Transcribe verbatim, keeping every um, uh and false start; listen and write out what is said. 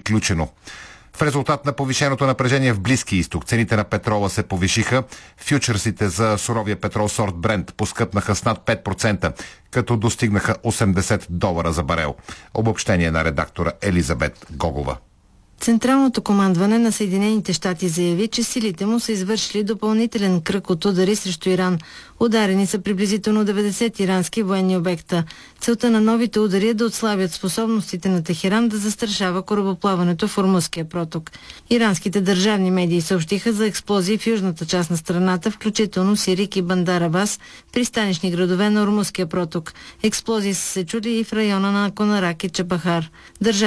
приключено. В резултат на повишеното напрежение в Близкия изток, цените на петрола се повишиха. Фючерсите за суровия петрол сорт Брент поскъпнаха с над пет процента, като достигнаха осемдесет долара за барел. Обобщение на редактора Елизабет Гогова. Централното командване на Съединените щати заяви, че силите му са извършили допълнителен кръг от удари срещу Иран. Ударени са приблизително деветдесет ирански военни обекта. Целта на новите удари е да отслабят способностите на Техеран да застрашава корабоплаването в Ормузския проток. Иранските държавни медии съобщиха за експлозии в южната част на страната, включително Сирик и Бандар Абас, пристанищни градове на Ормузския проток. Експлозии са се чули и в района на Конарак и Чабахар.